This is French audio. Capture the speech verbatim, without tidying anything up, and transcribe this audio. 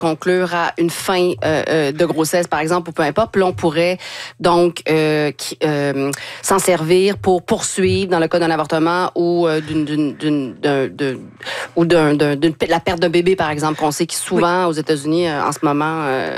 conclure à une fin euh, euh, de grossesse, par exemple, ou peu importe. Puis là, on pourrait donc euh, qui, euh, s'en servir pour poursuivre, dans le cas d'un avortement ou euh, d'une, d'une, d'une, d'un, d'un, ou d'un, d'un, d'une, la perte d'un bébé, par exemple, qu'on sait que souvent, oui. aux États-Unis, euh, en ce moment, euh,